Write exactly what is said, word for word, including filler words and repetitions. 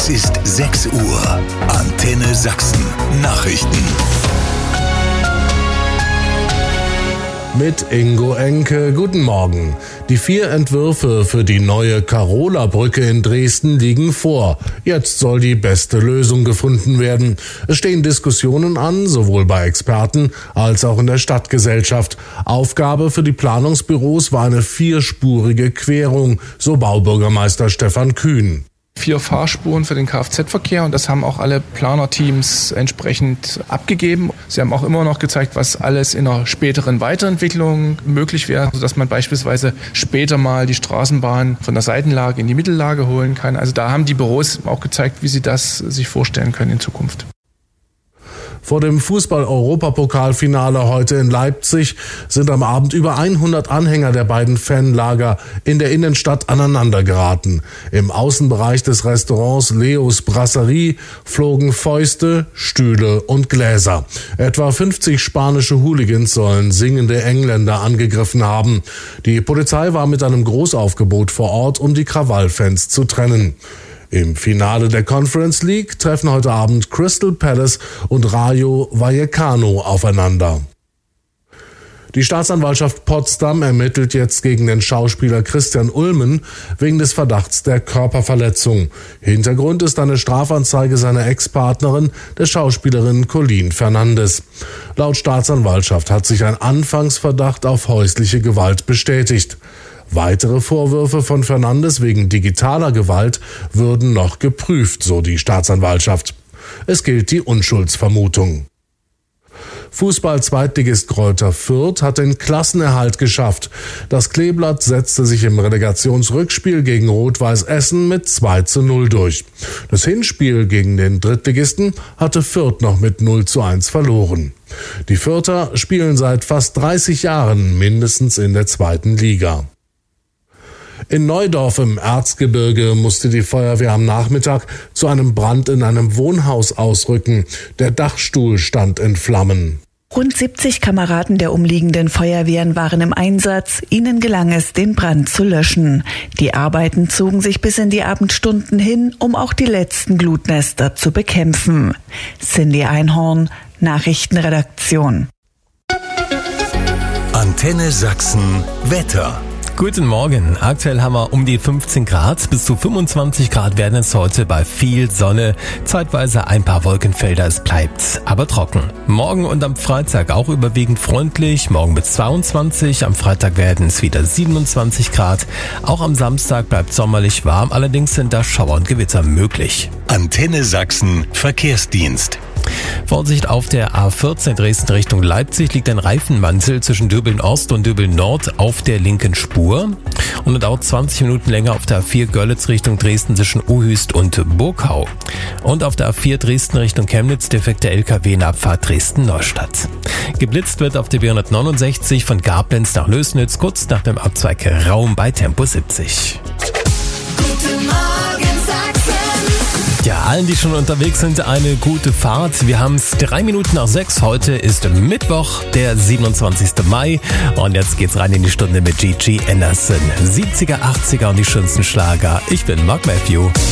Es ist sechs Uhr. Antenne Sachsen. Nachrichten. Mit Ingo Enke, guten Morgen. Die vier Entwürfe für die neue Karola-Brücke in Dresden liegen vor. Jetzt soll die beste Lösung gefunden werden. Es stehen Diskussionen an, sowohl bei Experten als auch in der Stadtgesellschaft. Aufgabe für die Planungsbüros war eine vierspurige Querung, so Baubürgermeister Stefan Kühn. Vier Fahrspuren für den Kfz-Verkehr, und das haben auch alle Planerteams entsprechend abgegeben. Sie haben auch immer noch gezeigt, was alles in einer späteren Weiterentwicklung möglich wäre, sodass man beispielsweise später mal die Straßenbahn von der Seitenlage in die Mittellage holen kann. Also da haben die Büros auch gezeigt, wie sie das sich vorstellen können in Zukunft. Vor dem Fußball-Europapokalfinale heute in Leipzig sind am Abend über hundert Anhänger der beiden Fanlager in der Innenstadt aneinandergeraten. Im Außenbereich des Restaurants Leos Brasserie flogen Fäuste, Stühle und Gläser. Etwa fünfzig spanische Hooligans sollen singende Engländer angegriffen haben. Die Polizei war mit einem Großaufgebot vor Ort, um die Krawallfans zu trennen. Im Finale der Conference League treffen heute Abend Crystal Palace und Rayo Vallecano aufeinander. Die Staatsanwaltschaft Potsdam ermittelt jetzt gegen den Schauspieler Christian Ulmen wegen des Verdachts der Körperverletzung. Hintergrund ist eine Strafanzeige seiner Ex-Partnerin, der Schauspielerin Colleen Fernandes. Laut Staatsanwaltschaft hat sich ein Anfangsverdacht auf häusliche Gewalt bestätigt. Weitere Vorwürfe von Fernandes wegen digitaler Gewalt würden noch geprüft, so die Staatsanwaltschaft. Es gilt die Unschuldsvermutung. Fußball-Zweitligist Greuther Fürth hat den Klassenerhalt geschafft. Das Kleeblatt setzte sich im Relegationsrückspiel gegen Rot-Weiß Essen mit zwei zu null durch. Das Hinspiel gegen den Drittligisten hatte Fürth noch mit null zu eins verloren. Die Fürther spielen seit fast dreißig Jahren mindestens in der zweiten Liga. In Neudorf im Erzgebirge musste die Feuerwehr am Nachmittag zu einem Brand in einem Wohnhaus ausrücken. Der Dachstuhl stand in Flammen. Rund siebzig Kameraden der umliegenden Feuerwehren waren im Einsatz. Ihnen gelang es, den Brand zu löschen. Die Arbeiten zogen sich bis in die Abendstunden hin, um auch die letzten Glutnester zu bekämpfen. Cindy Einhorn, Nachrichtenredaktion. Antenne Sachsen Wetter. Guten Morgen. Aktuell haben wir um die fünfzehn Grad. Bis zu fünfundzwanzig Grad werden es heute bei viel Sonne. Zeitweise ein paar Wolkenfelder. Es bleibt aber trocken. Morgen und am Freitag auch überwiegend freundlich. Morgen mit zweiundzwanzig. Am Freitag werden es wieder siebenundzwanzig Grad. Auch am Samstag bleibt sommerlich warm. Allerdings sind da Schauer und Gewitter möglich. Antenne Sachsen Verkehrsdienst. Vorsicht auf der A vierzehn Dresden Richtung Leipzig liegt ein Reifenmantel zwischen Döbeln Ost und Döbeln Nord auf der linken Spur. Und es dauert zwanzig Minuten länger auf der A vier Görlitz Richtung Dresden zwischen Ohüst und Burgau. Und auf der A vier Dresden Richtung Chemnitz defekte L K W in Abfahrt Dresden-Neustadt. Geblitzt wird auf der B hundertneunundsechzig von Gablenz nach Lößnitz kurz nach dem Abzweig Raum bei Tempo siebzig. Guten Morgen Sachsen. Ja, allen, die schon unterwegs sind, eine gute Fahrt. Wir haben es drei Minuten nach sechs. Heute ist Mittwoch, der siebenundzwanzigsten Mai. Und jetzt geht's rein in die Stunde mit Gigi Anderson. siebziger, achtziger und die schönsten Schlager. Ich bin Mark Matthew.